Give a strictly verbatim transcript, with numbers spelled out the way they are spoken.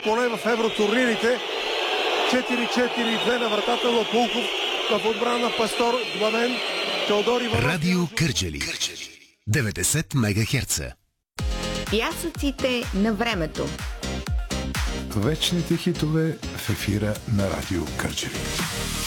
поне в евротурнирите. четири четири две на вратата Лопулков, в отбрана Пастор, Гламен, Теодор Иванов. Радио Кърджали. деветдесет мегахерца. Пясъците на времето. Вечните хитове в ефира на Радио Кърджали.